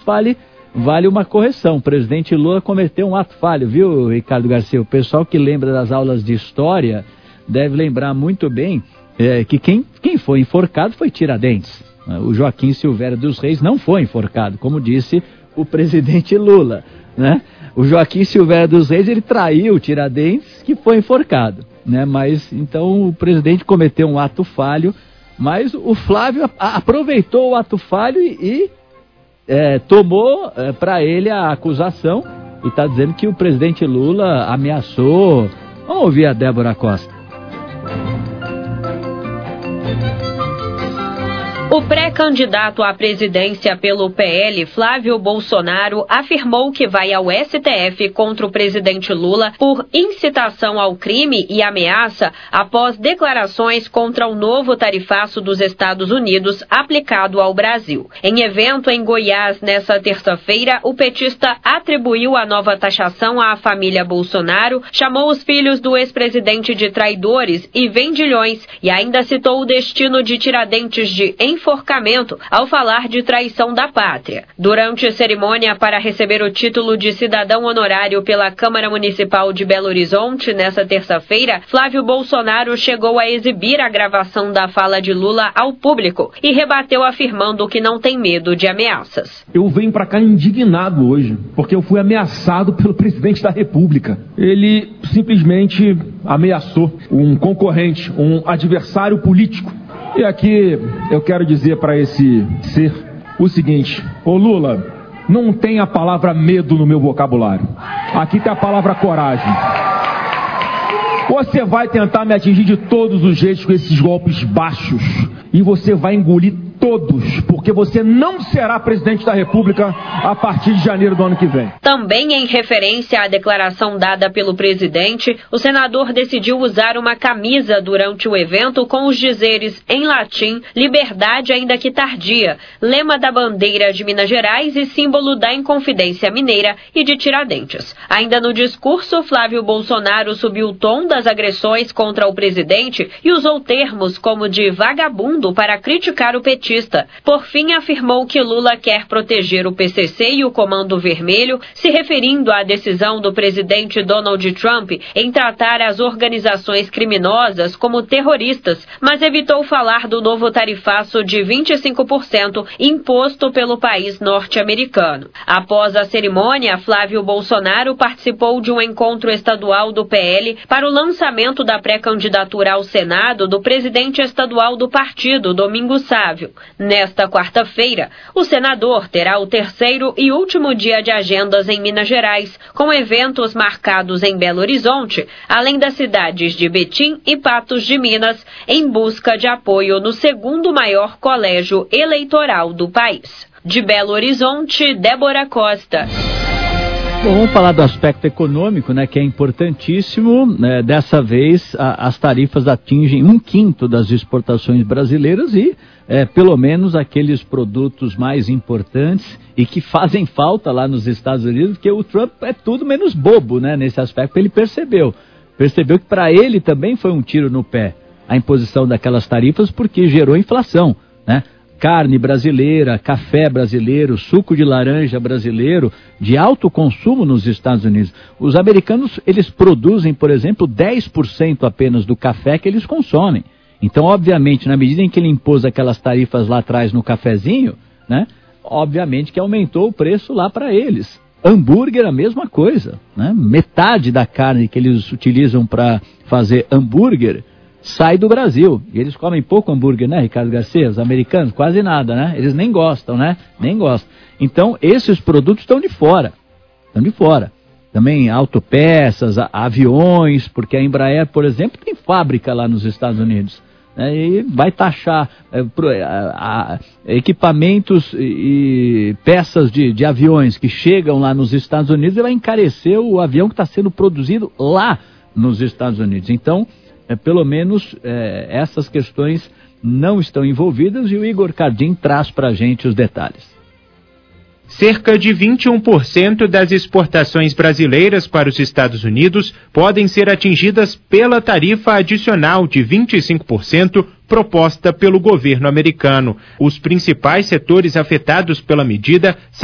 vale uma correção. O presidente Lula cometeu um ato falho, viu, Ricardo Garcia? O pessoal que lembra das aulas de história deve lembrar muito bem que quem foi enforcado foi Tiradentes. O Joaquim Silvério dos Reis não foi enforcado, como disse o presidente Lula, né? O Joaquim Silvério dos Reis, ele traiu o Tiradentes, que foi enforcado, né? Mas, então, o presidente cometeu um ato falho, mas o Flávio aproveitou o ato falho e tomou para ele a acusação e está dizendo que o presidente Lula ameaçou. Vamos ouvir a Débora Costa. O pré-candidato à presidência pelo PL, Flávio Bolsonaro, afirmou que vai ao STF contra o presidente Lula por incitação ao crime e ameaça após declarações contra o novo tarifaço dos Estados Unidos aplicado ao Brasil. Em evento em Goiás nesta terça-feira, o petista atribuiu a nova taxação à família Bolsonaro, chamou os filhos do ex-presidente de traidores e vendilhões e ainda citou o destino de Tiradentes de enforcamento ao falar de traição da pátria. Durante a cerimônia para receber o título de cidadão honorário pela Câmara Municipal de Belo Horizonte nesta terça-feira, Flávio Bolsonaro chegou a exibir a gravação da fala de Lula ao público e rebateu afirmando que não tem medo de ameaças. Eu venho para cá indignado hoje, porque eu fui ameaçado pelo presidente da República. Ele simplesmente ameaçou um concorrente, um adversário político. E aqui eu quero dizer para esse ser o seguinte: ô Lula, não tem a palavra medo no meu vocabulário. Aqui tem a palavra coragem. Você vai tentar me atingir de todos os jeitos com esses golpes baixos e você vai engolir todos, porque você não será presidente da República a partir de janeiro do ano que vem. Também em referência à declaração dada pelo presidente, o senador decidiu usar uma camisa durante o evento com os dizeres em latim: liberdade ainda que tardia, lema da bandeira de Minas Gerais e símbolo da Inconfidência Mineira e de Tiradentes. Ainda no discurso, Flávio Bolsonaro subiu o tom das agressões contra o presidente e usou termos como de vagabundo para criticar o petista. Por fim, afirmou que Lula quer proteger o PCC e o Comando Vermelho, se referindo à decisão do presidente Donald Trump em tratar as organizações criminosas como terroristas, mas evitou falar do novo tarifaço de 25% imposto pelo país norte-americano. Após a cerimônia, Flávio Bolsonaro participou de um encontro estadual do PL para o lançamento da pré-candidatura ao Senado do presidente estadual do partido, Domingos Sávio. Nesta quarta-feira, o senador terá o terceiro e último dia de agendas em Minas Gerais, com eventos marcados em Belo Horizonte, além das cidades de Betim e Patos de Minas, em busca de apoio no segundo maior colégio eleitoral do país. De Belo Horizonte, Débora Costa. Bom, vamos falar do aspecto econômico, né, que é importantíssimo. Dessa vez, as tarifas atingem 1/5 das exportações brasileiras e, pelo menos, aqueles produtos mais importantes e que fazem falta lá nos Estados Unidos, porque o Trump é tudo menos bobo, né, nesse aspecto. Ele percebeu que para ele também foi um tiro no pé a imposição daquelas tarifas, porque gerou inflação, né? Carne brasileira, café brasileiro, suco de laranja brasileiro, de alto consumo nos Estados Unidos. Os americanos, eles produzem, por exemplo, 10% apenas do café que eles consomem. Então, obviamente, na medida em que ele impôs aquelas tarifas lá atrás no cafezinho, né, obviamente que aumentou o preço lá para eles. Hambúrguer, a mesma coisa, né? Metade da carne que eles utilizam para fazer hambúrguer sai do Brasil. E eles comem pouco hambúrguer, né, Ricardo Garcia? Os americanos, quase nada, né? Eles nem gostam, né? Nem gostam. Então, esses produtos estão de fora. Estão de fora. Também autopeças, aviões, porque a Embraer, por exemplo, tem fábrica lá nos Estados Unidos. Né? E vai taxar equipamentos e peças de aviões que chegam lá nos Estados Unidos e vai encarecer o avião que está sendo produzido lá nos Estados Unidos. Então, pelo menos essas questões não estão envolvidas e o Igor Cardim traz para a gente os detalhes. Cerca de 21% das exportações brasileiras para os Estados Unidos podem ser atingidas pela tarifa adicional de 25% proposta pelo governo americano. Os principais setores afetados pela medida são